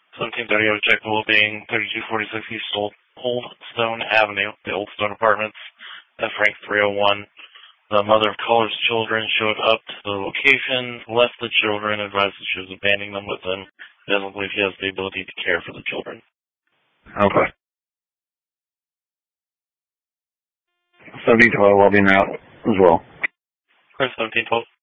1730 out of check being 3246 East Old Stone Avenue, the Old Stone Apartments, F. Rank 301. The mother of caller's children showed up to the location, left the children, advised that she was abandoning them with him. He doesn't believe he has the ability to care for the children. Okay. 1712, I'll be out as well. Chris, 1712.